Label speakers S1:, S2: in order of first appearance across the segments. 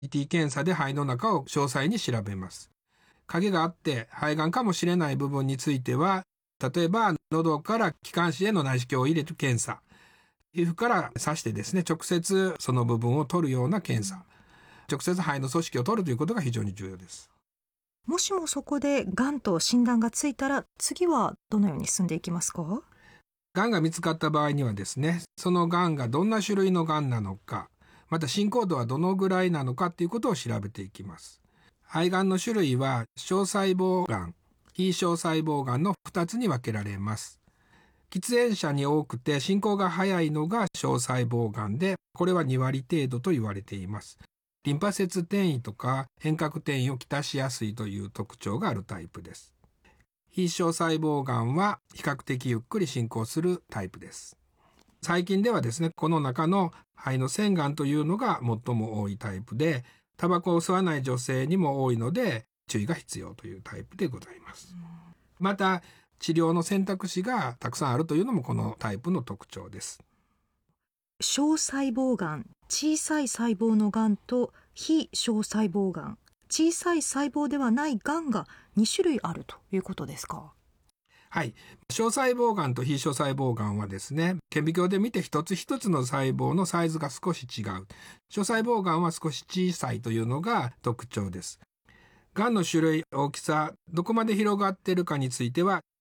S1: CT 検査で肺の中を詳細に調べます。影があって肺がんかもしれない部分については、例えば喉から気管支への内視鏡を入れる検査、皮膚から刺してですね、直接その部分を取るような検査、直接肺の組織を取るということが非常に重要です。
S2: もしもそこでがんと診断がついたら、次はどのように進んでいきますか？
S1: がんが見つかった場合にはですね、そのがんがどんな種類のがんなのか、また進行度はどのぐらいなのかということを調べていきます。肺がんの種類は小細胞がん、非小細胞がんの2つに分けられます。喫煙者に多くて進行が早いのが小細胞がんで、これは2割程度と言われています。リンパ節転移とか変革転移をきたしやすいという特徴があるタイプです。非小細胞がんは比較的ゆっくり進行するタイプです。最近ではですね、この中の肺の腺がんというのが最も多いタイプで、タバコを吸わない女性にも多いので注意が必要というタイプでございます。また治療の選択肢がたくさんあるというのもこのタイプの特徴です。
S2: 小細胞がん、小さい細胞のがんと非小細胞がん、小さい細胞ではないがんが2種類あるということですか？
S1: はい。小細胞がんと非小細胞がんはですね、顕微鏡で見て一つ一つの細胞のサイズが少し違う。小細胞がんは少し小さいというのが特徴です。がんの種類、大きさ、どこまで広がっているかについては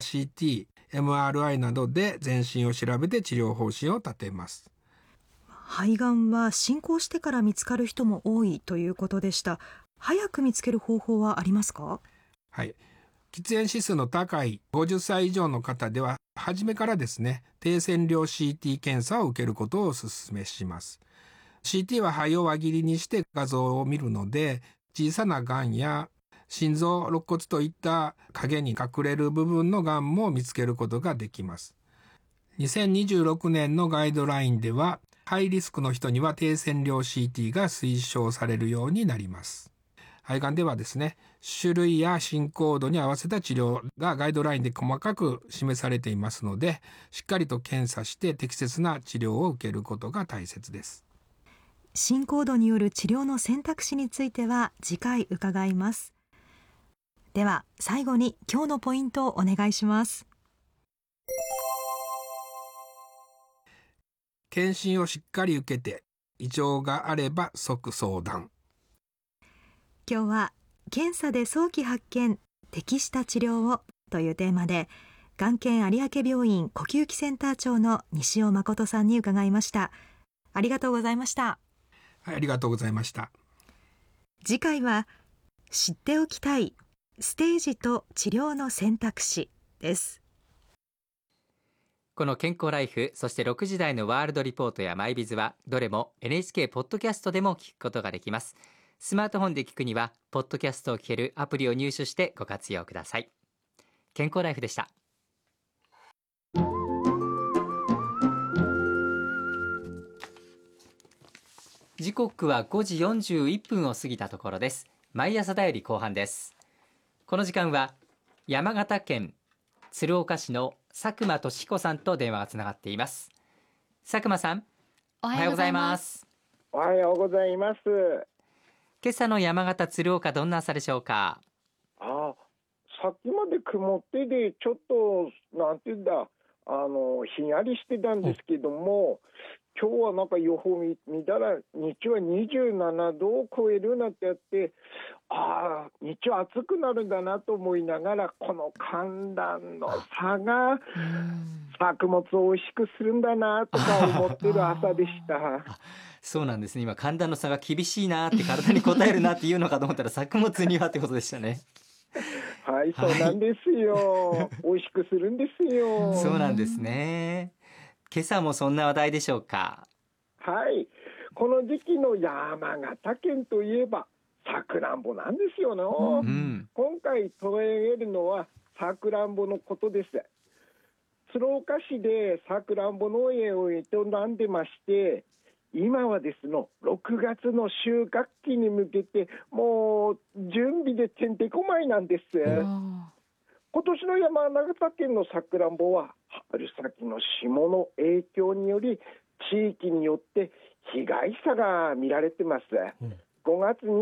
S1: CT、MRI などで全身を調べて治療方針を立てます。
S2: 肺がんは進行してから見つかる人も多いということでした。早く見つける方法はありますか？
S1: はい。喫煙指数の高い50歳以上の方では、初めからですね、低線量 CT 検査を受けることをお勧めします。CT は肺を輪切りにして画像を見るので、小さながんや心臓、肋骨といった影に隠れる部分のがんも見つけることができます。2026年のガイドラインでは、ハイリスクの人には低線量 CT が推奨されるようになります。肺がんではですね、種類や進行度に合わせた治療がガイドラインで細かく示されていますので、しっかりと検査して適切な治療を受けることが大切です。
S2: 進行度による治療の選択肢については次回伺います。では最後に今日のポイントをお願いします。
S1: 検診をしっかり受けて、異常があれば即相談。
S2: 今日は検査で早期発見、適した治療をというテーマで、がん研有明病院呼吸器センター長の西尾誠さんに伺いました。ありがとうございました。
S1: はい、ありがとうございました。
S2: 次回は知っておきたいステージと治療の選択肢です。
S3: この健康ライフ、そして6時台のワールドリポートやマイビズはどれも NHK ポッドキャストでも聞くことができます。スマートフォンで聞くにはポッドキャストを聞けるアプリを入手してご活用ください。健康ライフでした。時刻は5時41分を過ぎたところです。毎朝だより後半です。この時間は山形県鶴岡市の佐久間俊彦さんと電話がつながっています。佐久間さん、おはようございます。
S4: おはようございます。
S3: 今朝の山形鶴岡、どんな朝でしょうか？
S4: さっきまで曇ってでちょっとなんていうんだ、ひんやりしてたんですけども、今日はなんか予報見たら日中は27度を超えるなんてやって、日中暑くなるんだなと思いながら、この寒暖の差が作物を美味しくするんだなとか思ってる朝でした。
S3: そうなんですね。今寒暖の差が厳しいなって、体に応えるなっていうのかと思ったら作物にはってことでしたね。
S4: はい、そうなんですよ。美味しくするんですよ。
S3: そうなんですね。今朝もそんな話題でしょうか？
S4: はい、この時期の山形県といえばさくらんぼなんですよね。今回取り上げるのはさくらんぼのことです。鶴岡市でさくらんぼ農園を営んでまして、今はですね、6月の収穫期に向けてもう準備でてんてこまいなんです。今年の山形県のさくらんぼは春先の霜の影響により地域によって被害差が見られてます。 5月